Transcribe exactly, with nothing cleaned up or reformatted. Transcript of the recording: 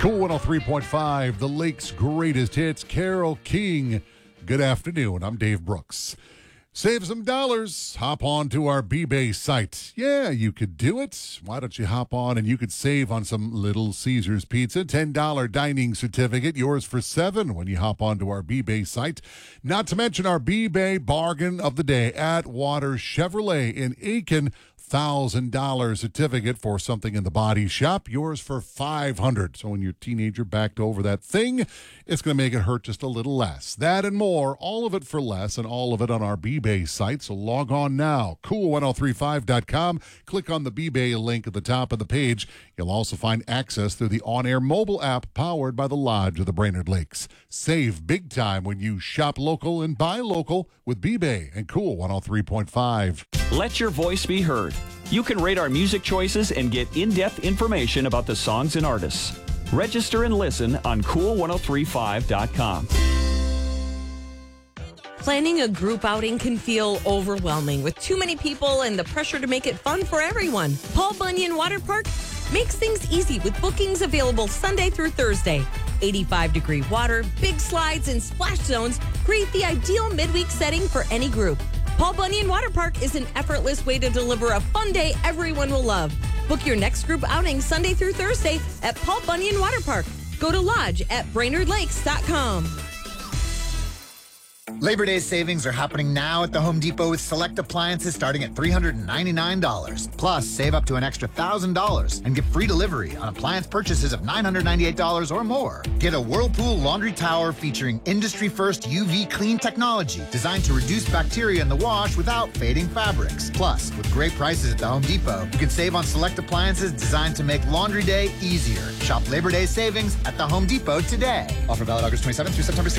Cool one oh three point five, the Lake's greatest hits, Carole King. Good afternoon. I'm Dave Brooks. Save some dollars. Hop on to our B-Bay site. Yeah, you could do it. Why don't you hop on and you could save on some Little Caesars pizza. ten dollars dining certificate, yours for seven when you hop onto our B-Bay site. Not to mention our B-Bay bargain of the day at Water Chevrolet in Aiken. one thousand dollars certificate for something in the body shop, yours for five hundred dollars. So when your teenager backed over that thing, it's going to make it hurt just a little less. That and more, all of it for less, and all of it on our B-Bay site. So log on now, cool one oh three five dot com. Click on the B-Bay link at the top of the page. You'll also find access through the on-air mobile app powered by the Lodge of the Brainerd Lakes. Save big time when you shop local and buy local with B-Bay and Cool one oh three point five. Let your voice be heard. You can rate our music choices and get in-depth information about the songs and artists. Register and listen on cool one oh three five dot com. Planning a group outing can feel overwhelming with too many people and the pressure to make it fun for everyone. Paul Bunyan Water Park makes things easy with bookings available Sunday through Thursday. eighty-five degree water, big slides, and splash zones create the ideal midweek setting for any group. Paul Bunyan Water Park is an effortless way to deliver a fun day everyone will love. Book your next group outing Sunday through Thursday at Paul Bunyan Water Park. Go to lodge at brainerd lakes dot com. Labor Day savings are happening now at the Home Depot with select appliances starting at three hundred ninety-nine dollars. Plus, save up to an extra one thousand dollars and get free delivery on appliance purchases of nine hundred ninety-eight dollars or more. Get a Whirlpool laundry tower featuring industry-first U V clean technology designed to reduce bacteria in the wash without fading fabrics. Plus, with great prices at the Home Depot, you can save on select appliances designed to make laundry day easier. Shop Labor Day savings at the Home Depot today. Offer valid August twenty-seventh through September sixteenth.